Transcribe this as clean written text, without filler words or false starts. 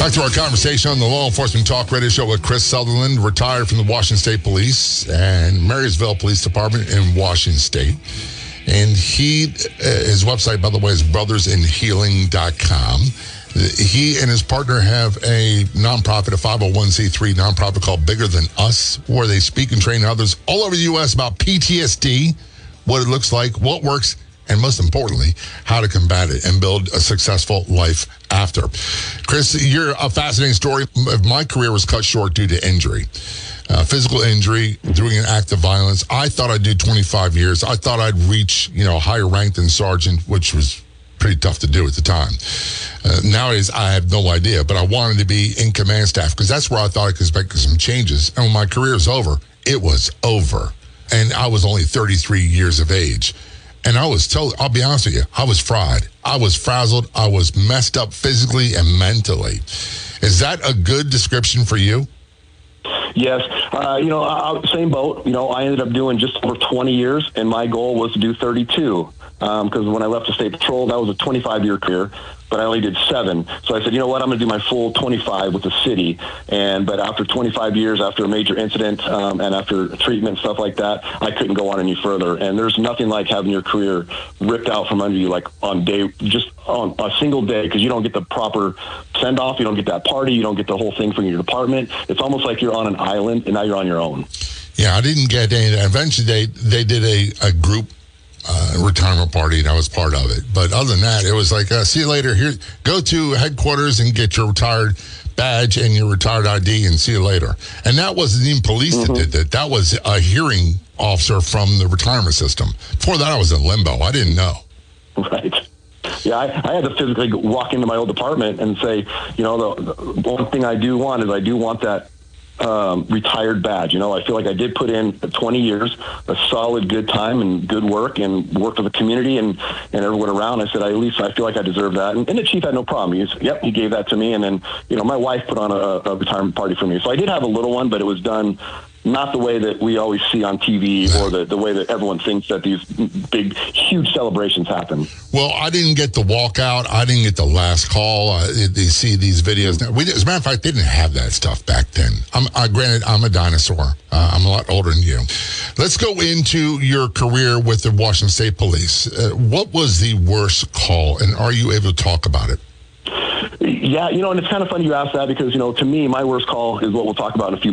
Back to our conversation on the Law Enforcement Talk Radio Show with Chris Sutherland, retired from the Washington State Police and Marysville Police Department in Washington State. And his website, by the way, is brothersinhealing.com. He and his partner have a nonprofit, a 501c3 nonprofit called Bigger Than Us, where they speak and train others all over the U.S. about PTSD, what it looks like, what works, and most importantly, how to combat it and build a successful life after. Chris, you're a fascinating story. My career was cut short due to injury. Physical injury, doing an act of violence. I thought I'd do 25 years. I thought I'd reach, a higher rank than sergeant, which was pretty tough to do at the time. Nowadays, I have no idea, but I wanted to be in command staff because that's where I thought I could expect some changes. And when my career was over, it was over. And I was only 33 years of age. And I was told, I'll be honest with you, I was fried. I was frazzled. I was messed up physically and mentally. Is that a good description for you? Yes. Same boat. I ended up doing just over 20 years, and my goal was to do 32. Because when I left the State Patrol, that was a 25-year career, but I only did 7. So I said, you know what, I'm going to do my full 25 with the city. But after 25 years, after a major incident, and after treatment, stuff like that, I couldn't go on any further. And there's nothing like having your career ripped out from under you, like just on a single day, because you don't get the proper send-off, you don't get that party, you don't get the whole thing from your department. It's almost like you're on an island, and now you're on your own. Yeah, I didn't get any of that. Eventually, they did a group retirement party, and I was part of it. But other than that, it was like, see you later. Here, go to headquarters and get your retired badge and your retired ID, and see you later. And that wasn't even police that did that. That was a hearing officer from the retirement system. Before that, I was in limbo. I didn't know. Right. Yeah, I had to physically walk into my old department and say, the one thing I do want is I do want that retired badge. I feel like I did put in 20 years, a solid good time and good work, and worked with the community and everyone around. I said, at least I feel like I deserve that. And the chief had no problem. He gave that to me. And then, my wife put on a retirement party for me. So I did have a little one, but it was done not the way that we always see on TV or the way that everyone thinks that these big, huge celebrations happen. Well, I didn't get the walkout. I didn't get the last call. They see these videos now. As a matter of fact, they didn't have that stuff back then. Granted, I'm a dinosaur. I'm a lot older than you. Let's go into your career with the Washington State Police. What was the worst call, and are you able to talk about it? Yeah, and it's kind of funny you ask that because, to me, my worst call is what we'll talk about in a few